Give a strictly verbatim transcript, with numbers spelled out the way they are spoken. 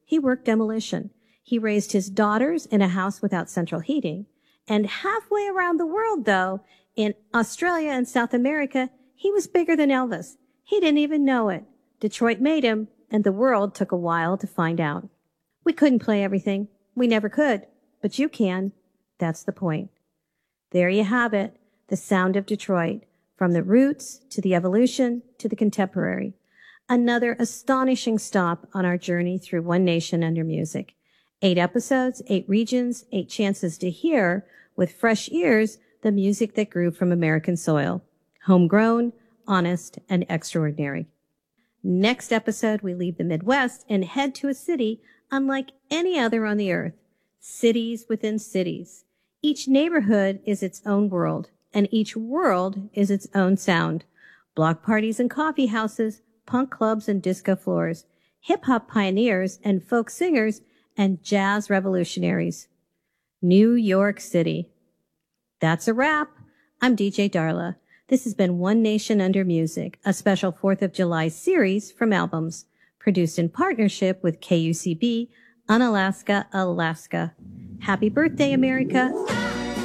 He worked demolition. He raised his daughters in a house without central heating. And halfway around the world, though, in Australia and South America, he was bigger than Elvis. He didn't even know it. Detroit made him, and the world took a while to find out. We couldn't play everything. We never could. But you can. That's the point. There you have it, the sound of Detroit, from the roots to the evolution to the contemporary. Another astonishing stop on our journey through One Nation Under Music. Eight episodes, eight regions, eight chances to hear, with fresh ears, the music that grew from American soil. Homegrown, honest, and extraordinary. Next episode, we leave the Midwest and head to a city unlike any other on the earth. Cities within cities. Each neighborhood is its own world, and each world is its own sound. Block parties and coffee houses, punk clubs and disco floors, hip-hop pioneers and folk singers, and jazz revolutionaries. New York City. That's a wrap. I'm D J Darla. This has been One Nation Under Music, a special fourth of July series from Albums, produced in partnership with K U C B, Unalaska, Alaska. Happy birthday, America.